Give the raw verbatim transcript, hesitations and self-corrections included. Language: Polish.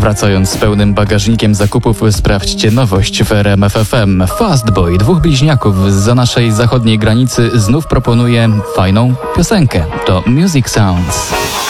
Wracając z pełnym bagażnikiem zakupów, sprawdźcie nowość w R M F F M. Fastboy, dwóch bliźniaków zza naszej zachodniej granicy, znów proponuje fajną piosenkę. To Music Sounds.